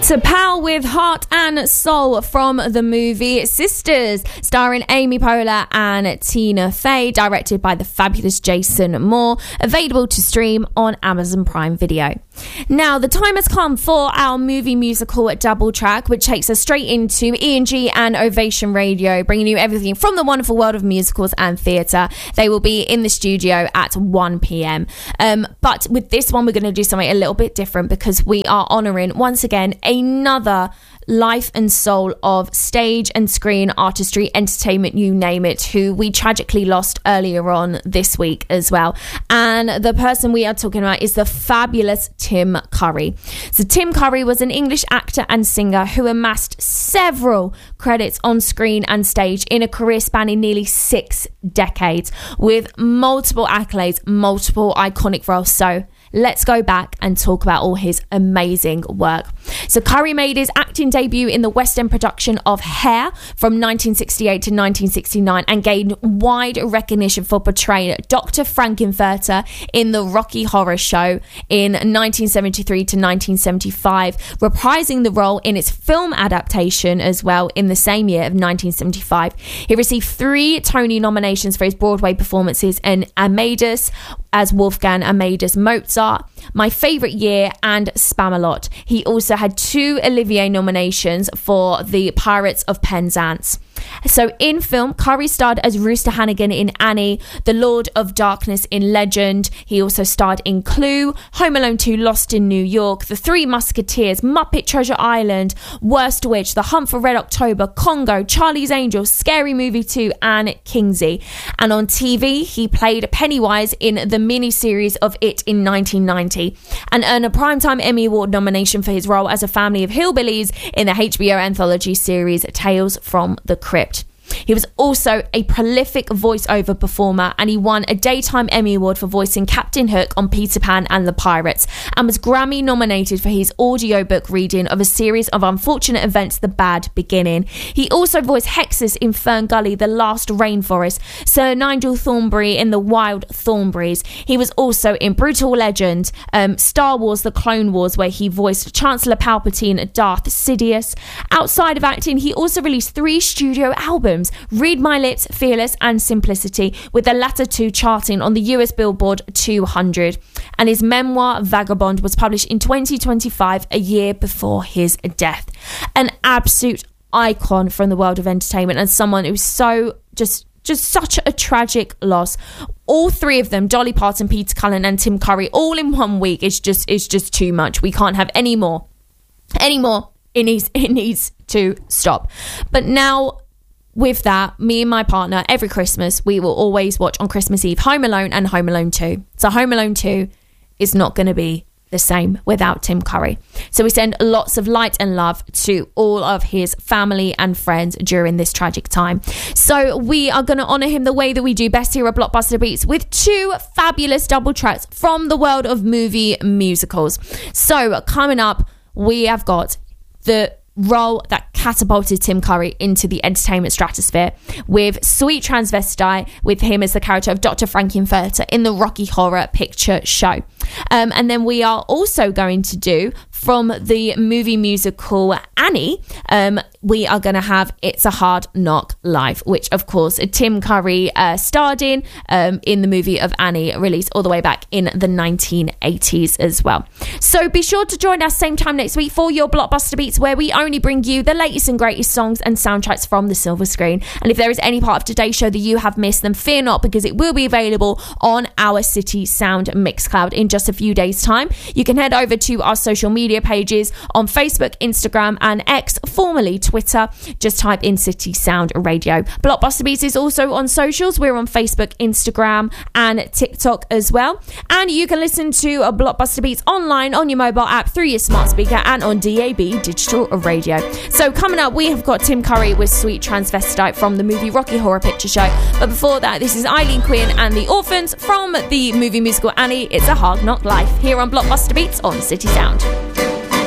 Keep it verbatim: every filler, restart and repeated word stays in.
To Pal with Heart and Soul from the movie Sisters, starring Amy Poehler and Tina Fey, directed by the fabulous Jason Moore, available to stream on Amazon Prime Video. Now, the time has come for our movie musical double track, which takes us straight into E and G and Ovation Radio, bringing you everything from the wonderful world of musicals and theatre. They will be in the studio at one p.m. Um, but with this one, we're going to do something a little bit different because we are honouring, once again, another life and soul of stage and screen artistry, entertainment, you name it, who we tragically lost earlier on this week as well. And the person we are talking about is the fabulous Tim Curry. So Tim Curry was an English actor and singer who amassed several credits on screen and stage in a career spanning nearly six decades with multiple accolades, multiple iconic roles. So let's go back and talk about all his amazing work. So Curry made his acting debut in the West End production of Hair from nineteen sixty-eight to nineteen sixty-nine and gained wide recognition for portraying Doctor Frankenfurter in the Rocky Horror Show in nineteen seventy-three to nineteen seventy-five, reprising the role in its film adaptation as well in the same year of nineteen seventy-five. He received three Tony nominations for his Broadway performances in Amadeus as Wolfgang Amadeus Mozart, My Favourite Year, and Spamalot. He also had two Olivier nominations for The Pirates of Penzance. So in film, Curry starred as Rooster Hannigan in Annie, The Lord of Darkness in Legend. He also starred in Clue, Home Alone two, Lost in New York, The Three Musketeers, Muppet Treasure Island, Worst Witch, The Hunt for Red October, Congo, Charlie's Angels, Scary Movie two, and Kingsley. And on T V, he played Pennywise in the miniseries of It in nineteen ninety and earned a Primetime Emmy Award nomination for his role as a family of hillbillies in the H B O anthology series Tales from the Crypt. He was also a prolific voiceover performer, and he won a Daytime Emmy Award for voicing Captain Hook on Peter Pan and the Pirates, and was Grammy nominated for his audiobook reading of a series of unfortunate events, The Bad Beginning. He also voiced Hexus in Fern Gully, The Last Rainforest, Sir Nigel Thornberry in The Wild Thornberrys. He was also in Brutal Legend, um, Star Wars The Clone Wars, where he voiced Chancellor Palpatine, Darth Sidious. Outside of acting, he also released three studio albums, Read My Lips, Fearless, and Simplicity, with the latter two charting on the U S Billboard two hundred. And his memoir, Vagabond, was published in twenty twenty-five, a year before his death. An absolute icon from the world of entertainment, and someone who's so just just such a tragic loss. All three of them, Dolly Parton, Peter Cullen, and Tim Curry, all in one week, is just is just too much. We can't have any more. Any more. It needs, it needs to stop. But now, with that, me and my partner, every Christmas, we will always watch on Christmas Eve Home Alone and Home Alone two. So Home Alone two is not going to be the same without Tim Curry. So we send lots of light and love to all of his family and friends during this tragic time. So we are going to honour him the way that we do best here at Blockbuster Beats with two fabulous double tracks from the world of movie musicals. So coming up, we have got the role that catapulted Tim Curry into the entertainment stratosphere with Sweet Transvestite, with him as the character of Doctor Frankenfurter in the Rocky Horror Picture Show. Um, and then we are also going to do, from the movie musical Annie, um, we are going to have It's a Hard Knock Life, which of course Tim Curry uh, starred in um, in the movie of Annie, released all the way back in the nineteen eighties as well. So be sure to join us same time next week for your Blockbuster Beats, where we only bring you the latest and greatest songs and soundtracks from the silver screen. And if there is any part of today's show that you have missed, then fear not, because it will be available on our City Sound Mixcloud in just a few days' time. You can head over to our social media pages on Facebook, Instagram, and X, formerly Twitter. Just type in City Sound Radio. Blockbuster Beats is also on socials. We're on Facebook, Instagram, and TikTok as well. And you can listen to a Blockbuster Beats online on your mobile app, through your smart speaker, and on D A B digital radio. So coming up, we have got Tim Curry with Sweet Transvestite from the movie Rocky Horror Picture Show. But before that, this is Eileen Quinn and the Orphans from the movie musical Annie, It's a Hard Knock Life, here on Blockbuster Beats on City Sound.